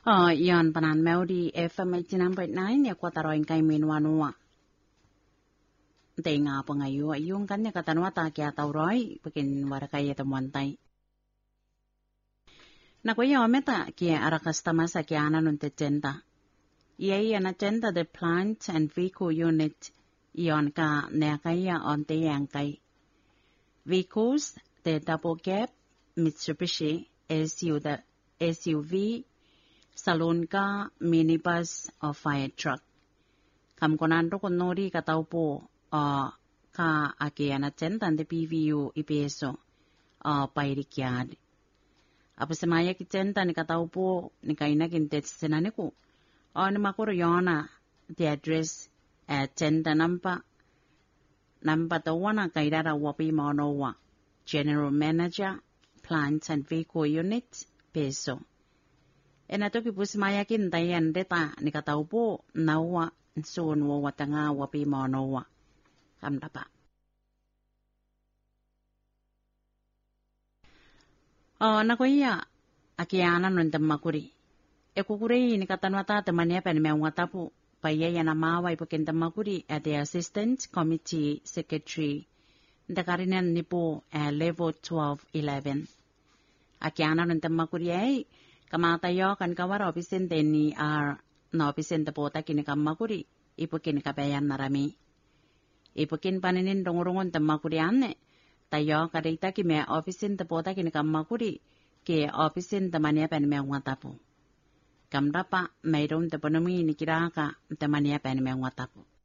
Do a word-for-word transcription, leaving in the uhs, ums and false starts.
Oh, iyon panan Melody F M eighty-nine point nine ya kwataroin kay minwanua. Tay nga pa ngayon yung kanya katanwa ta kaya tawroy pakin warakay tamuantay. Nakuya ometa kaya arakas tamasa kaya ananun tetenta. Iyay na tenta the plant and vehicle unit iyon ka nakaya onte yang kay. Vehicles the double cab Mitsubishi S U the S U V salon ka, minibus, o fire truck. Kam konando konori katau po o ka akia na tentan de P V U ipeso o pairikyad. Apo semaya ki tentan ni katau po ni kaina kintet senane ko. O ni makuro yona the address at tentan nampa nampa tawana kairara wapi maonowa. General Manager, Plant and Vehicle Unit, peso. E na toki pusimaya kin tayan deta ni kataupo nawa soon wo watanga wapi manowa. Kamda pa. O nakoya akiana nun tamakuri. E kukuri ni katanwata tamanya pa ni mewatapu payaya na mawa ipakin tamakuri at the Assistant Committee Secretary ndakarinan ni po uh, level twelve eleven. Akiana nun tamakuri ay kamatayo kan kawar opisin teni ar na opisin tapota kini kamakuri ipukin kabayan narami ipukin paninin rongrongon tamakuri ane tayo kadita kime opisin tapota kini kamakuri ke opisin tamania pen me ngatapu kamdapa mayroon taponomi ni kiraka tamania pen me ngatapu